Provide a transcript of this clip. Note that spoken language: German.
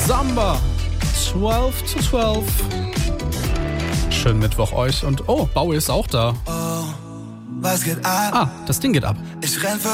Samba. 12 to 12. Schönen Mittwoch euch und oh, Bowie ist auch da. Was geht ab? Das Ding geht ab. Ich renn für